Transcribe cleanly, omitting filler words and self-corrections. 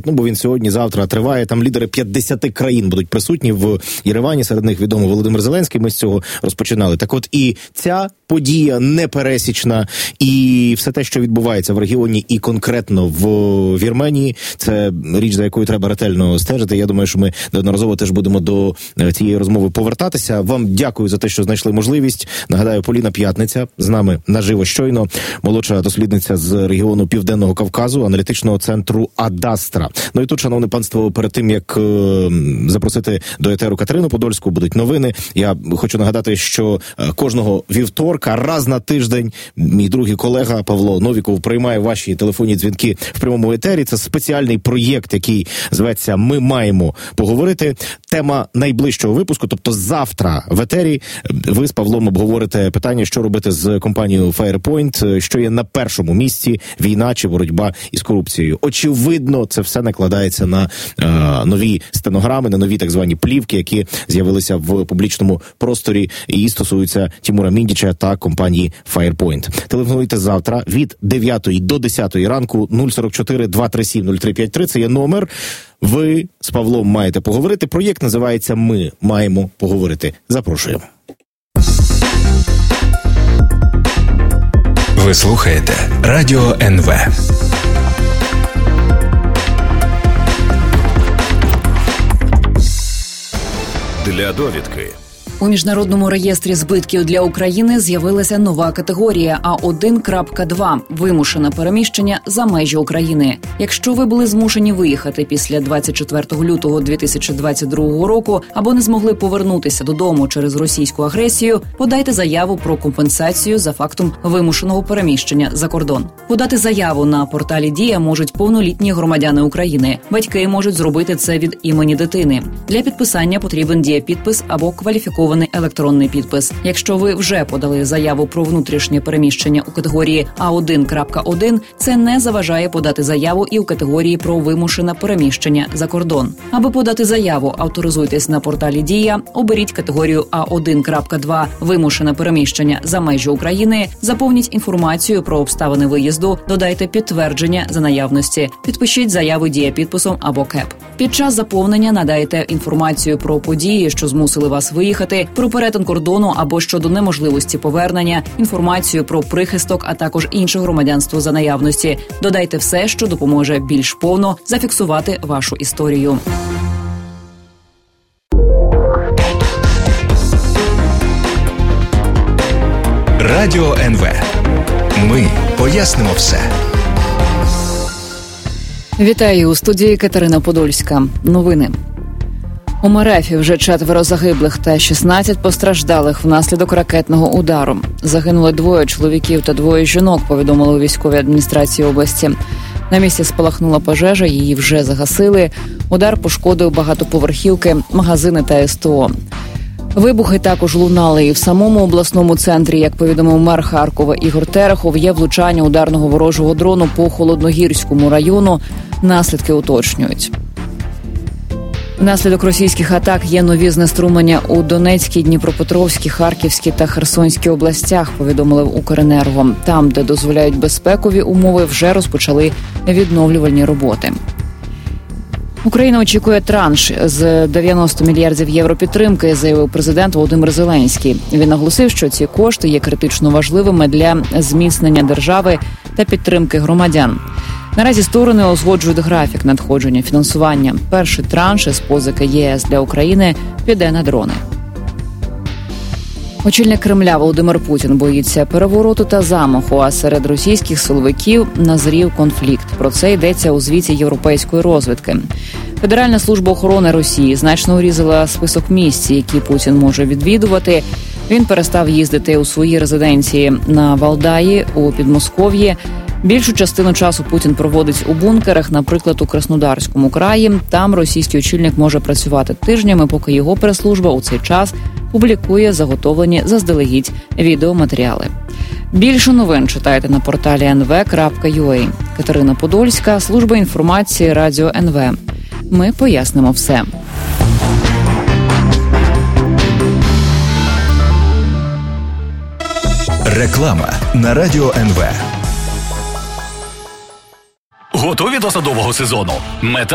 бо він сьогодні-завтра триває. Там лідери 50 країн будуть присутні в Єревані, серед них відомо Володимир Зеленський, ми з цього розпочинали. Так от і ця подія непересічна, і все те, що відбувається в регіоні і конкретно в Вірменії, це річ, за якою треба ретельно стежити. Я думаю, що ми неодноразово теж будемо до цієї розмови повертатися. Вам дякую за те, що знайшли можливість. Нагадаю, Поліна П'ятниця з нами наживо щойно, молодша дослідниця з регіону Південного Кавказу, аналітичного центру Адастра. Ну і тут, шановне панство, перед тим, як запросити до етеру Катерину Подольську, будуть новини. Я хочу нагадати, що кожного вівторка, раз на тиждень, мій другий колега Павло Новіков приймає ваші телефонні дзвінки в прямому етері. Це спеціальний проєкт, який зветься «Ми маємо поговорити». Тема найближчого випуску, тобто завтра в етері, ви з Павлом обговорите питання, що робити з компанією Firepoint, що є на першому місці, війна чи боротьба із корупцією. Очевидно, це все накладається на нові стенограми, на нові так звані плівки, які з'явилися в публічному просторі і стосуються Тімура Міндіча та компанії Firepoint. Телефонуйте завтра від 9 до 10 ранку 044 237 0353. Це є номер. Ви з Павлом маєте поговорити. Проєкт називається «Ми маємо поговорити». Запрошуємо. Ви слухаєте Радіо НВ. Для довідки. У Міжнародному реєстрі збитків для України з'явилася нова категорія А1.2 – вимушене переміщення за межі України. Якщо ви були змушені виїхати після 24 лютого 2022 року або не змогли повернутися додому через російську агресію, подайте заяву про компенсацію за фактом вимушеного переміщення за кордон. Подати заяву на порталі «Дія» можуть повнолітні громадяни України. Батьки можуть зробити це від імені дитини. Для підписання потрібен дієпідпис або кваліфікований електронний підпис. Якщо ви вже подали заяву про внутрішнє переміщення у категорії А1.1, це не заважає подати заяву і у категорії про вимушене переміщення за кордон. Аби подати заяву, авторизуйтесь на порталі «Дія», оберіть категорію А1.2 «Вимушене переміщення за межі України», заповніть інформацію про обставини виїзду, додайте підтвердження за наявності, підпишіть заяву дієпідписом або КЕП. Під час заповнення надайте інформацію про події, що змусили вас виїхати, про перетин кордону або щодо неможливості повернення, інформацію про прихисток, а також інше громадянство за наявності. Додайте все, що допоможе більш повно зафіксувати вашу історію. Радіо НВ. Ми пояснимо все. Вітаю, у студії Катерина Подольська. Новини. У МРФі вже 4 загиблих та 16 постраждалих внаслідок ракетного удару. Загинули 2 чоловіків та 2 жінок, повідомили у військовій адміністрації області. На місці спалахнула пожежа, її вже загасили. Удар пошкодив багатоповерхівки, магазини та СТО. Вибухи також лунали і в самому обласному центрі. Як повідомив мер Харкова Ігор Терехов, є влучання ударного ворожого дрону по Холодногірському району. Наслідки уточнюють. Внаслідок російських атак є нові знеструмлення у Донецькій, Дніпропетровській, Харківській та Херсонській областях, повідомили в Укренерго. Там, де дозволяють безпекові умови, вже розпочали відновлювальні роботи. Україна очікує транш з 90 мільярдів євро підтримки, заявив президент Володимир Зеленський. Він наголосив, що ці кошти є критично важливими для зміцнення держави та підтримки громадян. Наразі сторони узгоджують графік надходження фінансування. Перший транш із позики ЄС для України піде на дрони. Очільник Кремля Володимир Путін боїться перевороту та замаху, а серед російських силовиків назрів конфлікт. Про це йдеться у звіті європейської розвідки. Федеральна служба охорони Росії значно урізала список місць, які Путін може відвідувати. Він перестав їздити у свої резиденції на Валдаї, у Підмосков'ї. Більшу частину часу Путін проводить у бункерах, наприклад, у Краснодарському краї. Там російський очільник може працювати тижнями, поки його прес-служба у цей час публікує заготовлені заздалегідь відеоматеріали. Більше новин читайте на порталі nv.ua. Катерина Подольська, служба інформації Радіо НВ. Ми пояснимо все. Реклама на Радіо НВ. Готові до садового сезону? Мета